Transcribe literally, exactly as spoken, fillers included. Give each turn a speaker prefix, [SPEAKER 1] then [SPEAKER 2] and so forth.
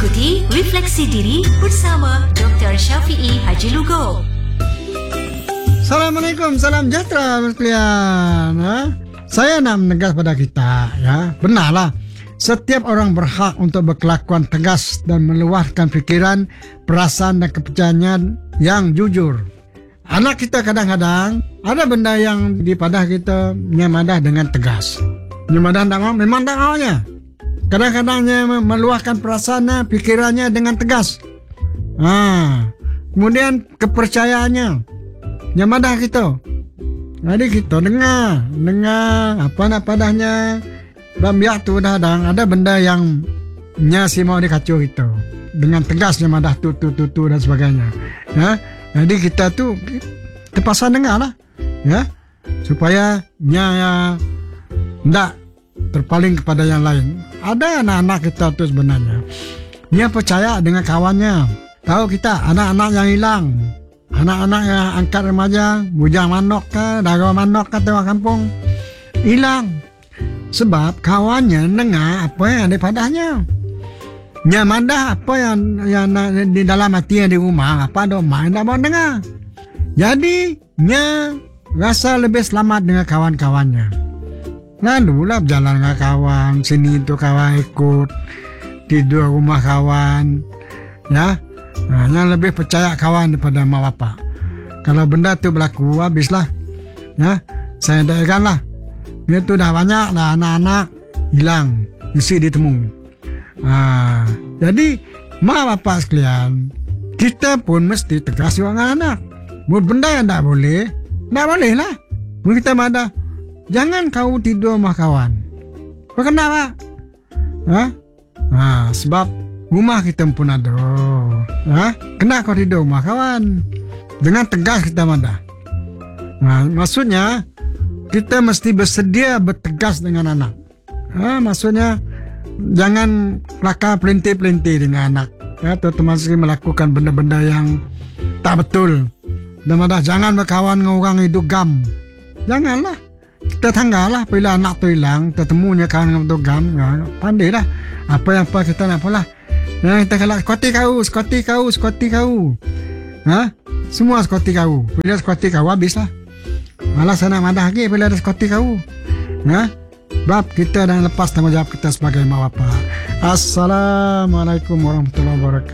[SPEAKER 1] Ikuti Refleksi Diri bersama doktor Syafiee Haji Lugo.
[SPEAKER 2] Assalamualaikum, salam sejahtera sekalian. Ha? Saya nak menegas pada kita, ya, benarlah setiap orang berhak untuk berkelakuan tegas dan meluahkan fikiran, perasaan dan kepercayaan yang jujur. Anak kita kadang-kadang ada benda yang dipadah kita nyamadah dengan tegas. Nyamadah tak mau, memang tak maunya. Kadang-kadangnya meluahkan perasaannya, fikirannya dengan tegas. Ha. Kemudian kepercayaannya nyamadah kita. Jadi kita dengar, dengar apa nak padahnya. Dan biar tu kadang ada benda yang nyasi mau dikacau kita. Dengan tegas nyamadah tu tu tu tu dan sebagainya. Ya. Jadi kita tu terpaksa dengar lah. Ya. Supaya nya ya, ndak terpaling kepada yang lain. Ada anak-anak kita tu sebenarnya dia percaya dengan kawannya. Tahu kita anak-anak yang hilang, anak-anak yang angkat remaja, bujang manok ke, dagang manok ke tengah kampung, hilang. Sebab kawannya dengar apa yang ada padanya. Nya mandah apa yang yang di dalam hati di rumah, apa ada main tak mau dengar. Jadi nya rasa lebih selamat dengan kawan-kawannya. Lalu lah berjalan dengan kawan, sini tu kawan ikut, tidur rumah kawan, ya. Nah, yang lebih percaya kawan daripada mak bapak. Kalau benda tu berlaku, habislah, ya. Saya doakan lah. Dia tu dah banyak dah anak-anak hilang, mesti ditemu. Nah, jadi mak bapak sekalian, kita pun mesti tegas dengan anak. Buat benda yang tak boleh, tak boleh lah. Mungkin kita ada. Jangan kau tidur rumah kawan. Kau kenapa? Ha? Ha, sebab rumah kita pun ada. Ha? Kena kau tidur rumah kawan. Dengan tegas kita mandah. Ha, maksudnya kita mesti bersedia bertegas dengan anak. Ha, maksudnya jangan kelakar pelintir-pelintir dengan anak. Ya, termasuk melakukan benda-benda yang tak betul. Dan mandah jangan berkawan dengan orang hidup gam. Janganlah. Kita tanggalah bila anak tu hilang, ketemunya kawan dengan togam, ya, pandai lah. Apa yang apa kita nak apalah. Ya, kita kalau skoti kau, skoti kau, skoti kau. Ha? Semua skoti kau. Bila skoti kau habislah. Malah saya nak madah lagi bila ada skoti kau. Ya? Sebab kita dah lepas tanggungjawab kita sebagai mak bapak. Assalamualaikum warahmatullahi wabarakatuh.